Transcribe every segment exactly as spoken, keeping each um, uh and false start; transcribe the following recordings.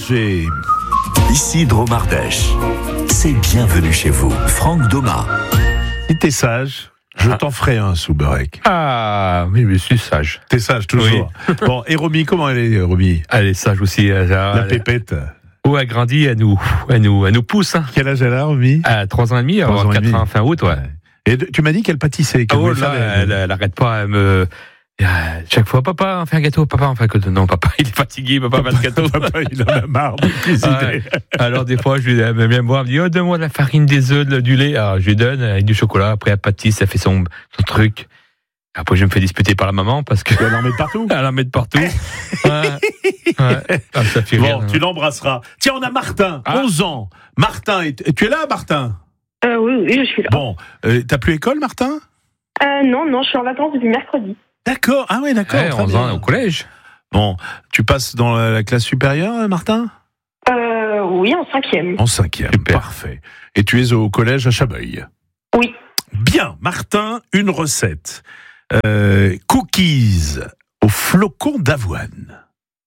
G. Ici Dromardèche. C'est bienvenue chez vous. Franck Doma. Si t'es sage, je Ah. t'en ferai un sous Burek. Ah, oui, je suis sage. T'es sage toujours. Bon, et Romy, comment elle est, Romy? Elle est sage aussi. Elle, La elle, pépette. où elle grandit, elle nous, elle nous, elle nous pousse. Hein. Quel âge elle a, Romy? À trois ans et demi, elle va Trois ans avoir et quatre demi. ans fin août, ouais. Et de- tu m'as dit qu'elle pâtissait. qu'elle Ah, oh voulait là, faire des- elle, elle arrête pas, elle me. Euh, Chaque fois, papa, on fait un gâteau, papa, on fait un gâteau. Non, papa, il est fatigué, papa, on fait un gâteau. Papa, il en a marre de cuisiner. Alors, des fois, je lui, elle me vient me voir, elle me dit, oh, donne-moi de la farine, des œufs, de- du lait. Alors, je lui donne avec du chocolat. Après, elle pâtisse, elle fait son, son truc. Après, je me fais disputer par la maman parce que. Elle en met partout. Elle en met de partout. Ouais. Ouais. Ah, ça fait rire. Bon, tu l'embrasseras. Tiens, on a Martin, Ah. onze ans. Martin, est- tu es là, Martin? Euh, oui, oui, je suis là. Bon, euh, t'as plus école, Martin? Euh, non, non, je suis en vacances depuis mercredi. D'accord. Ah oui, d'accord. Ouais, très onze bien. ans au collège. Bon, tu passes dans la, la classe supérieure, euh, Martin? Euh, oui, en cinquième. En cinquième. Super. Parfait. Et tu es au collège à Chabeuil? Oui. Bien, Martin, une recette. Euh, cookies au flocon d'avoine.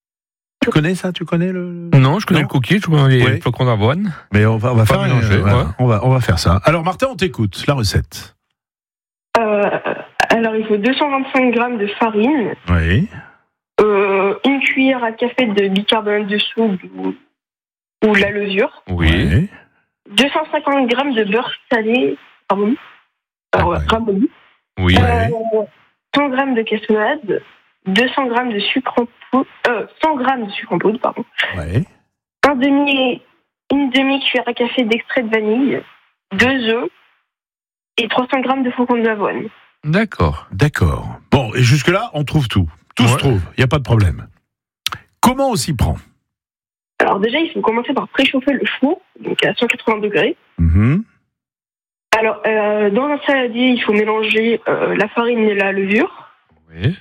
Tu connais ça? Tu connais le... Non, je connais Non. le cookie, je connais les Ouais. flocons d'avoine. Mais on va, on va Pas faire mélanger, euh, voilà, ouais. on va on va faire ça. Alors Martin, on t'écoute. La recette. Euh, alors, il faut deux cent vingt-cinq grammes de farine, Oui. euh, une cuillère à café de bicarbonate de soude ou, ou de la levure, Oui. Ouais. deux cent cinquante grammes de beurre salé, pardon, Ah alors, ouais. ramolli, Oui. Ouais. euh, cent grammes de cassonade, deux cents grammes de sucre en poudre, euh, cent grammes de sucre en poudre, pardon, Ouais. un demi, une demi-cuillère à café d'extrait de vanille, deux œufs et trois cents grammes de flocons d'avoine. D'accord. D'accord. Bon, et jusque-là, on trouve tout. Tout se Ouais. trouve. Il n'y a pas de problème. Comment on s'y prend? Alors déjà, il faut commencer par préchauffer le four, donc à cent quatre-vingts degrés. Mhm. Alors, euh, dans un saladier, il faut mélanger euh, la farine et la levure. Oui.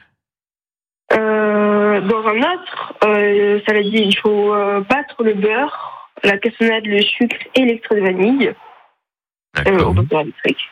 Euh, dans un autre euh, saladier, il faut euh, battre le beurre, la cassonade, le sucre et l'extrait de vanille euh, D'accord. au batteur électrique.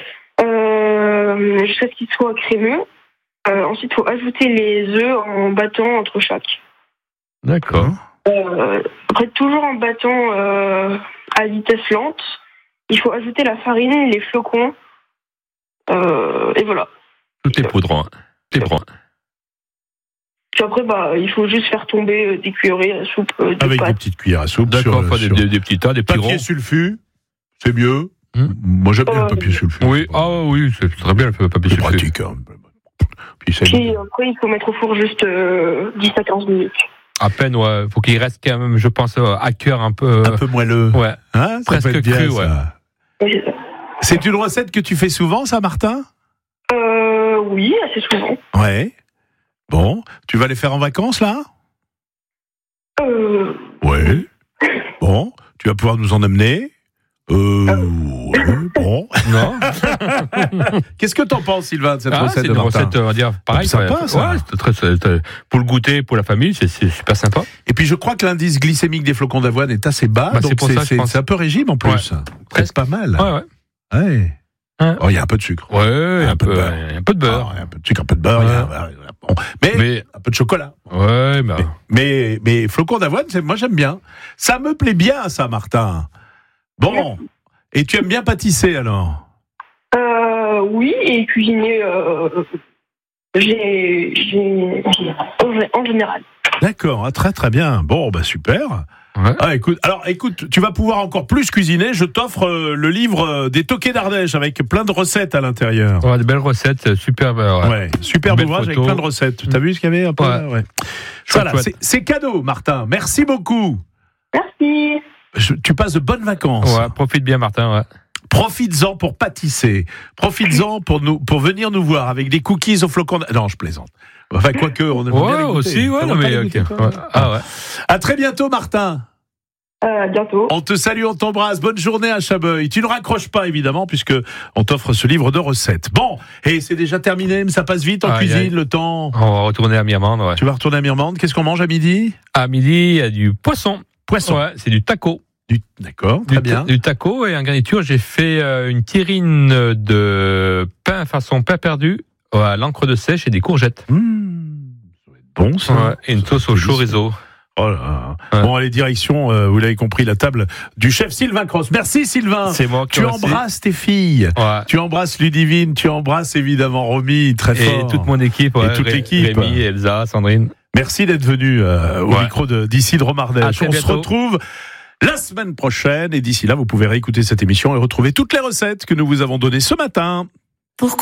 Euh, jusqu'à ce qu'il soit crémeux. Euh, ensuite, il faut ajouter les œufs en battant entre chaque. D'accord. Euh, après, toujours en battant euh, à vitesse lente, il faut ajouter la farine, les flocons, euh, et voilà. Tout est poudre. Hein. Tout est poudre. Puis après, bah, il faut juste faire tomber euh, des cuillerées à soupe euh, de Avec des pâtes. petites cuillères à soupe. D'accord, sur, pas des, sur des, des petits tas, des petits papier ronds. sulfu, c'est mieux. Hmm. Moi, j'aime bien Euh, le papier sulfu. Oui, ah oui, c'est très bien le papier c'est sulfure. pratique. Hein. Puis c'est Puis après, il faut mettre au four juste euh, dix à quinze minutes. À peine, ouais. Faut qu'il reste quand même, je pense, euh, à cœur un peu. un peu moelleux. Ouais. Hein, ça presque peut être bien, cru, ça. Et c'est ça. C'est une recette que tu fais souvent, ça, Martin? Euh, oui, assez souvent. Ouais. Bon, tu vas les faire en vacances, là? Euh, Ouais. Bon, tu vas pouvoir nous en amener? Euh, ouais, bon. Non. Qu'est-ce que t'en penses, Sylvain, de cette Ah, recette c'est de une Martin? recette, on va dire, pareil. sympa, ouais. ça. Ouais, c'est très, c'est- c'est- pour le goûter, pour la famille, c'est, c'est super sympa. Et puis, je crois que l'indice glycémique des flocons d'avoine est assez bas, Bah, c'est donc pour c'est, ça, je c'est- pense. c'est un peu régime, en plus. Ouais. C'est Presque. pas mal. Ouais, ouais. Ouais. Ouais. Oh, il y a un peu de sucre. Ouais, Un un, peu de peu, beurre. un peu de beurre. Ah, un peu de sucre, un peu de beurre. Ouais. il y a- bon. mais, Mais, un peu de chocolat. ouais, bah. Mais, mais flocons d'avoine, c'est, moi, j'aime bien. Ça me plaît bien, ça, Martin. Bon. Et tu aimes bien pâtisser, alors? euh, oui, et cuisiner, euh, j'ai, j'ai, en général. D'accord, ah, très très bien. Bon, bah super. Ouais. Ah, écoute, alors écoute, tu vas pouvoir encore plus cuisiner. Je t'offre euh, le livre euh, des Toquets d'Ardèche avec plein de recettes à l'intérieur. Ouais, de belles recettes, super. Ouais. Ouais, super Belle ouvrage avec photo. plein de recettes. T'as vu ce qu'il y avait un peu Ouais. là ouais. Chouette, Voilà, chouette. c'est, c'est cadeau, Martin. Merci beaucoup. Merci. Je- tu passes de bonnes vacances. Ouais, profite bien, Martin. Ouais. Profites-en pour pâtisser. Profites-en pour nous, pour venir nous voir avec des cookies au flocon. d'- Non, je plaisante. Enfin, quoique, on aimerait bien Ouais, les goûter. aussi, ouais, T'aimerais non, pas mais. les ok. goûter, toi Ouais. Ah ouais. À très bientôt, Martin. Euh, à bientôt. On te salue, on t'embrasse. Bonne journée à Chabeuil. Tu ne raccroches pas, évidemment, puisque on t'offre ce livre de recettes. Bon, et c'est déjà terminé, mais ça passe vite en Aïe, cuisine, aïe. le temps. On va retourner à Mirmande, ouais. Tu vas retourner à Mirmande. Qu'est-ce qu'on mange à midi? À midi, il y a du poisson. Poisson. Ouais, c'est du taco. Du... D'accord, très du, bien. Du taco, et en garniture, j'ai fait euh, une terrine de pain façon pain perdu à l'encre de sèche et des courgettes. Mmh, ça va être bon, ça. Ouais, et une sauce au délicieux. chorizo. Oh là. Ouais. Bon, allez, direction, euh, vous l'avez compris, la table du chef Sylvain Cross. Merci Sylvain. C'est moi qui Tu remercie. embrasses tes filles. Ouais. Tu embrasses Ludivine, tu embrasses évidemment Romy, très Et fort. toute mon équipe. Et ouais, toute Ré- l'équipe. Rémi, Elsa, Sandrine. Merci d'être venu euh, au Ouais. micro de, d'ici de À Romardèche. très On se bientôt. retrouve la semaine prochaine et d'ici là, vous pouvez réécouter cette émission et retrouver toutes les recettes que nous vous avons données ce matin.